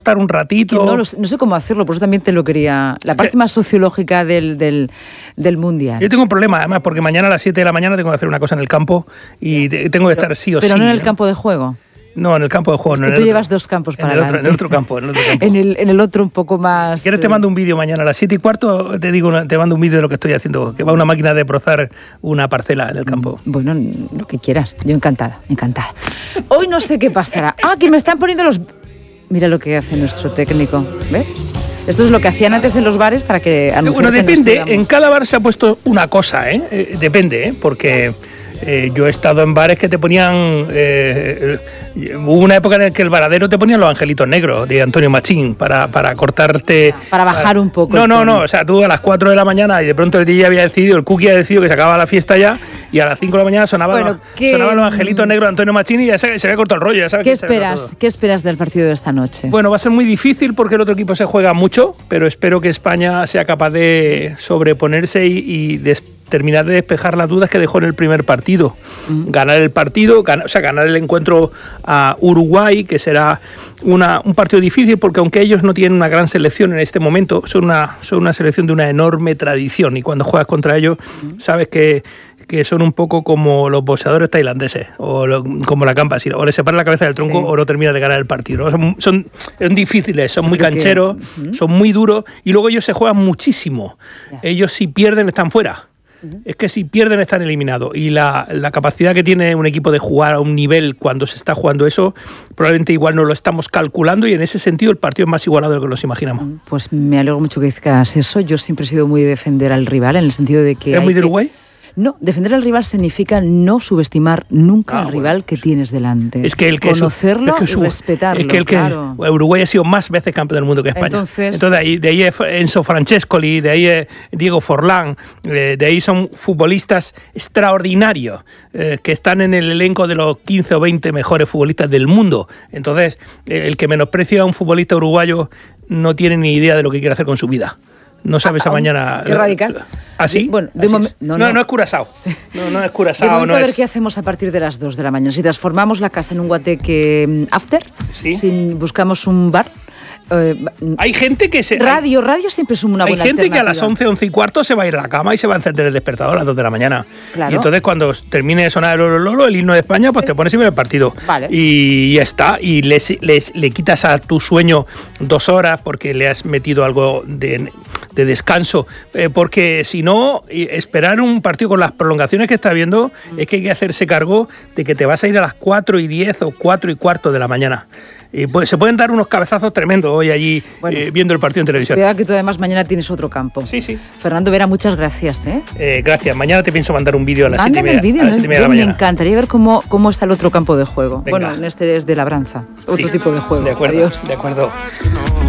estar un ratito. No sé cómo hacerlo, por eso también te lo quería. La parte más sociológica del Mundial. Yo tengo un problema, además, porque mañana a las 7 de la mañana tengo que hacer una cosa en el campo y tengo que estar sí o sí. Pero no en el campo de juego. No, en el campo de juego. No, tú llevas dos campos para adelante. En el otro campo. En el otro un poco más... Si quieres te mando un vídeo mañana a las 7:15, te mando un vídeo de lo que estoy haciendo, que va una máquina de brozar una parcela en el campo. Bueno, lo que quieras. Yo encantada. Hoy no sé qué pasará. Que me están poniendo los... Mira lo que hace nuestro técnico. ¿Ves? Esto es lo que hacían antes en los bares para que anunciaran. Bueno, depende. En cada bar se ha puesto una cosa, depende, porque... yo he estado en bares que te ponían... hubo una época en la que el varadero te ponían los angelitos negros de Antonio Machín para cortarte... Para bajar un poco. No. O sea, tú a las 4 de la mañana y de pronto el DJ había decidido, el cookie había decidido que se acababa la fiesta ya y a las 5 de la mañana sonaban los angelitos negros de Antonio Machín y ya se había cortado el rollo. Ya sabes ¿Qué esperas del partido de esta noche? Bueno, va a ser muy difícil porque el otro equipo se juega mucho, pero espero que España sea capaz de sobreponerse y terminar de despejar las dudas que dejó en el primer partido. Ganar el partido, ganar el encuentro a Uruguay, que será un partido difícil porque aunque ellos no tienen una gran selección en este momento, son una selección de una enorme tradición y cuando juegas contra ellos sabes que son un poco como los boxeadores tailandeses o como la campa, o le separan la cabeza del tronco o no termina de ganar el partido. Son difíciles, son muy cancheros, son muy duros y luego ellos se juegan muchísimo. Ellos si pierden están fuera. Es que si pierden están eliminados y la capacidad que tiene un equipo de jugar a un nivel cuando se está jugando eso, probablemente igual no lo estamos calculando y en ese sentido el partido es más igualado de lo que nos imaginamos. Pues me alegro mucho que digas eso. Yo siempre he sido muy de defender al rival en el sentido de que... ¿Es muy de Uruguay? No, defender al rival significa no subestimar nunca al rival que tienes delante. Es que conocerlo y respetarlo. Es que Uruguay ha sido más veces campeón del mundo que España. Entonces de ahí es Enzo Francescoli, de ahí es Diego Forlán, de ahí son futbolistas extraordinarios que están en el elenco de los 15 o 20 mejores futbolistas del mundo. Entonces, el que menosprecia a un futbolista uruguayo no tiene ni idea de lo que quiere hacer con su vida. No sabes a mañana... Qué radical. ¿Así? Bueno, no es Curazao. Sí. No es Curazao. De momento, a ver qué hacemos a partir de las 2 de la mañana. Si transformamos la casa en un guateque after, si buscamos un bar... hay gente que Radio siempre es una buena alternativa. Hay gente que a las 11:15 se va a ir a la cama y se va a encender el despertador a las 2 de la mañana. Claro. Y entonces cuando termine de sonar el himno de España, pues te pones y ves el partido. Vale. Y ya está. Y le quitas a tu sueño 2 horas porque le has metido algo de descanso. Porque si no, esperar un partido con las prolongaciones que está habiendo, es que hay que hacerse cargo de que te vas a ir a las 4:10 o 4:15 de la mañana. Y pues se pueden dar unos cabezazos tremendos hoy allí viendo el partido en televisión. Cuidado que tú además mañana tienes otro campo. Sí. Fernando Vera, muchas gracias. Gracias. Mañana te pienso mandar un vídeo a las 7:30 de la mañana. Me encantaría ver cómo está el otro campo de juego. Venga. Bueno, en este es de labranza. Otro tipo de juego. De acuerdo. Adiós. De acuerdo.